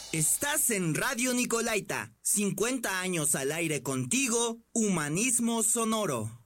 Estás en Radio Nicolaita, 50 años al aire contigo, humanismo sonoro.